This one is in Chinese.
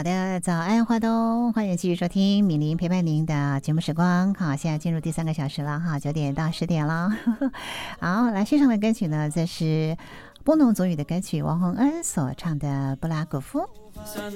好的，早安华东，欢迎继续收听敏玲陪伴您的节目时光。好，现在进入第3个小时了哈，9点到10点了。好，来欣赏的歌曲呢，这是波农族语的歌曲，王洪恩所唱的《布拉古夫》。